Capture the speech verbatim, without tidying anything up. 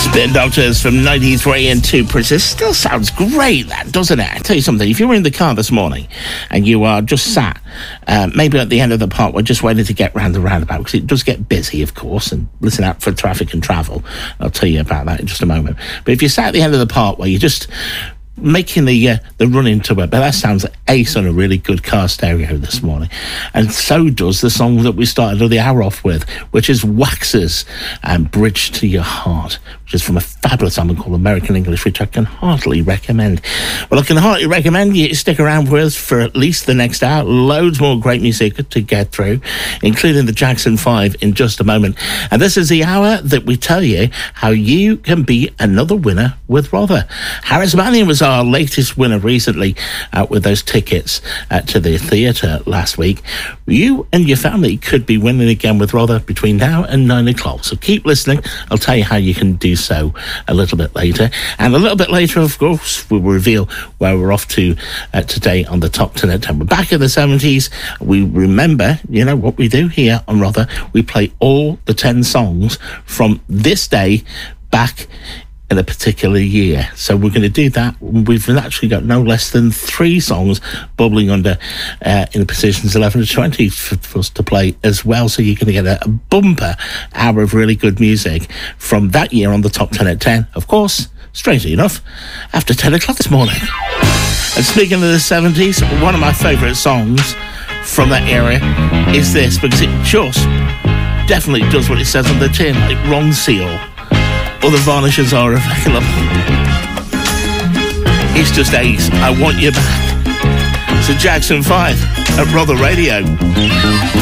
Spin Doctors from ninety-three into Princess. Still sounds great, that, doesn't it? I tell you something, if you were in the car this morning and you are just sat, uh, maybe at the end of the park, we're just waiting to get round the roundabout, because it does get busy, of course, and listen out for traffic and travel. I'll tell you about that in just a moment. But if you're sat at the end of the park where you're just making the uh, the run into it, but that sounds ace on a really good car stereo this morning, and so does the song that we started the hour off with, which is Waxes and Bridge to Your Heart, which is from a fabulous album called American English, which I can heartily recommend. Well, I can heartily recommend you stick around with us for at least the next hour. Loads more great music to get through, including the Jackson five in just a moment. And this is the hour that we tell you how you can be another winner with Rother. Harris Mannion was our latest winner recently uh, with those tickets uh, to the theatre last week. You and your family could be winning again with Rother between now and nine o'clock. So keep listening. I'll tell you how you can do so a little bit later. And a little bit later, of course, we'll reveal where we're off to uh, today on the Top ten at ten. We're back in the seventies. We remember, you know, what we do here on Rother. We play all the ten songs from this day back in a particular year. So we're going to do that. We've actually got no less than three songs bubbling under uh, in positions eleven to twenty for, for us to play as well. So you're going to get a, a bumper hour of really good music from that year on the Top ten at ten. Of course, strangely enough, after ten o'clock this morning. And speaking of the seventies, one of my favourite songs from that era is this, because it just definitely does what it says on the tin, like Ron Seal. Other varnishes are available. It's just ace. I want you back. So Jackson five at Rother Radio.